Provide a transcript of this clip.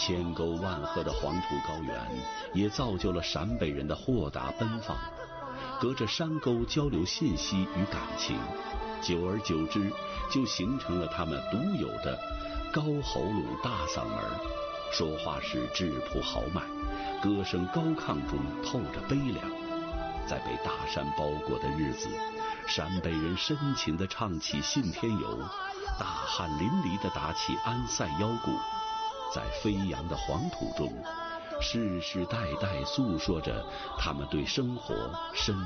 千沟万壑的黄土高原，也造就了陕北人的豁达奔放。隔着山沟交流信息与感情，久而久之，就形成了他们独有的高喉咙大嗓门，说话时质朴豪迈，歌声高亢中透着悲凉。在被大山包裹的日子，陕北人深情地唱起《信天游》，大汗淋漓地打起安塞腰鼓，在飞扬的黄土中，世世代代诉说着他们对生活深